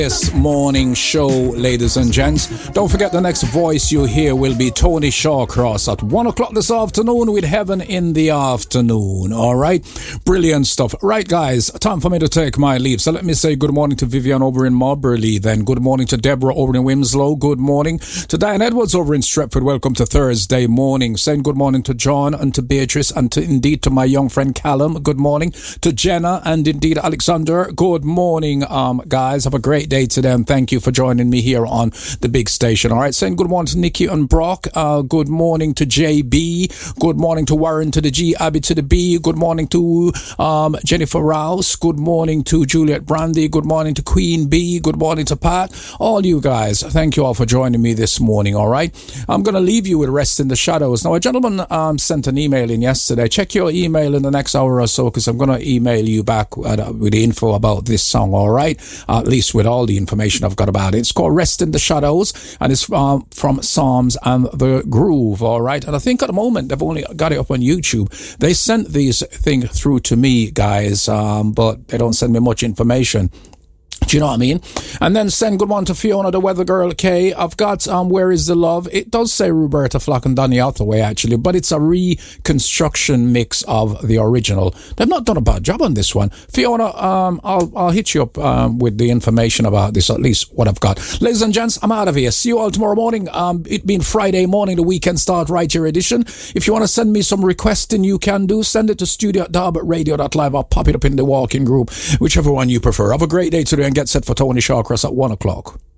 This morning show, ladies and gents. Don't forget the next voice you hear will be Tony Shawcross at 1 o'clock this afternoon with Heaven in the Afternoon. All right, brilliant stuff. Right, guys, time for me to take my leave. So let me say good morning to Vivian over in Marbury, then good morning to Deborah over in Winslow. Good morning to Diane Edwards over in Stretford. Welcome to Thursday morning. Saying good morning to John and to Beatrice and to indeed to my young friend Callum. Good morning to Jenna and indeed Alexander. Good morning, guys. Have a great day to them. Thank you for joining me here on the big station. All right, saying good morning to Nikki and Brock. Good morning to JB. Good morning to Warren to the G, Abby to the B. Good morning to Jennifer Rouse. Good morning to Juliet Brandy. Good morning to Queen B. Good morning to Pat. All you guys, thank you all for joining me this morning. All right, I'm going to leave you with Rest in the Shadows. Now, a gentleman sent an email in yesterday. Check your email in the next hour or so, because I'm going to email you back with the info about this song. All right, at least with all the information I've got about it. It's called Rest in the Shadows, and it's from Psalms and the Groove. All right, and I think at the moment they've only got it up on YouTube. They sent these thing through to me, guys, but they don't send me much information. Do you know what I mean? And then send good one to Fiona, the Weather Girl K. I've got Where Is the Love? It does say Roberta Flack and Donny Hathaway, actually, but it's a reconstruction mix of the original. They've not done a bad job on this one. Fiona, I'll hit you up with the information about this, at least what I've got. Ladies and gents, I'm out of here. See you all tomorrow morning. It being Friday morning, the weekend start right here edition. If you want to send me some requesting, you can do. Send it to studio@radio.live. I'll pop it up in the walking group, whichever one you prefer. Have a great day today and get set for Tony Shawcross at 1 o'clock.